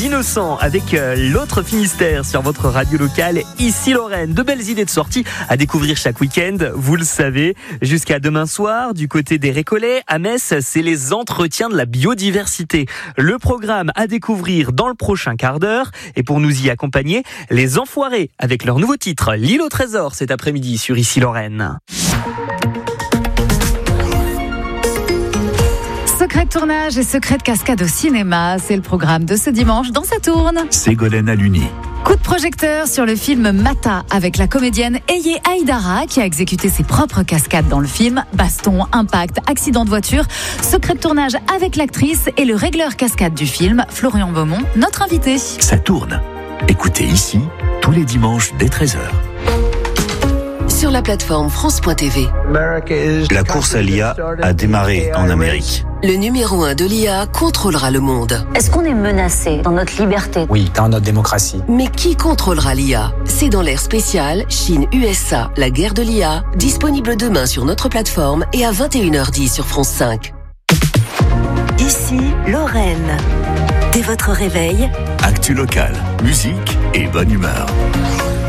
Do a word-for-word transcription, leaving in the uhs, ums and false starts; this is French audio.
Innocents avec euh, l'autre Finistère sur votre radio locale, ici Lorraine. De belles idées de sortie à découvrir chaque week-end, vous le savez. Jusqu'à demain soir, du côté des Récollets, à Metz, c'est les entretiens de la biodiversité. Le programme à découvrir dans le prochain quart d'heure. Et pour nous y accompagner, les Enfoirés avec leur nouveau titre, L'île au trésor, cet après-midi sur ici Lorraine. Secret de tournage et secret de cascade au cinéma, c'est le programme de ce dimanche dans Ça tourne. Ségolène Aluni. Coup de projecteur sur le film Mata avec la comédienne Eye Aïdara qui a exécuté ses propres cascades dans le film. Baston, impact, accident de voiture. Secret de tournage avec l'actrice et le régleur cascade du film, Florian Beaumont, notre invité. Ça tourne. Écoutez ici, tous les dimanches dès treize heures. Sur la plateforme France point T V. La course à l'I A a démarré en Amérique. Le numéro un de l'I A contrôlera le monde. Est-ce qu'on est menacé dans notre liberté ? Oui, dans notre démocratie. Mais qui contrôlera l'I A ? C'est dans l'ère spéciale Chine-U S A, la guerre de l'I A, disponible demain sur notre plateforme et à vingt et une heures dix sur France cinq. Ici, Lorraine. Dès votre réveil, Actu locale, musique et bonne humeur.